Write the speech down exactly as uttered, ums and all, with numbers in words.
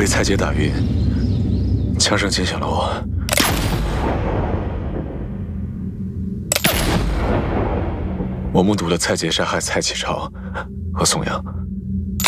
被蔡姐打晕，枪声惊醒了我。我目睹了蔡姐杀害蔡启超和宋阳。